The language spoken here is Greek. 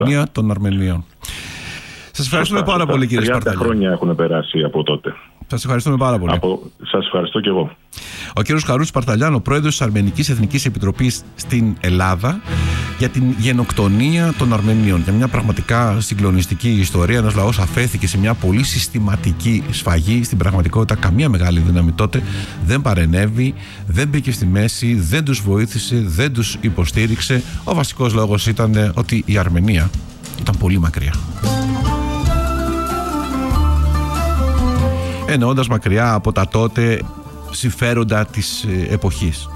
των Αρμενίων. Σας ευχαριστούμε πάρα πολύ, κύριε Σπαρταλιά. 30 χρόνια έχουν περάσει από τότε. Σας ευχαριστούμε πάρα πολύ. Σας ευχαριστώ και εγώ. Ο κύριος Χαρούς Σπαρταλιάν, ο πρόεδρος της Αρμενικής Εθνικής Επιτροπής στην Ελλάδα, για την γενοκτονία των Αρμενίων. Για μια πραγματικά συγκλονιστική ιστορία. Ένας λαός αφέθηκε σε μια πολύ συστηματική σφαγή. Στην πραγματικότητα, καμία μεγάλη δύναμη τότε δεν παρενέβη, δεν μπήκε στη μέση, δεν τους βοήθησε, δεν τους υποστήριξε. Ο βασικός λόγος ήταν ότι η Αρμενία ήταν πολύ μακριά. Εννοώντας μακριά από τα τότε συμφέροντα της εποχής.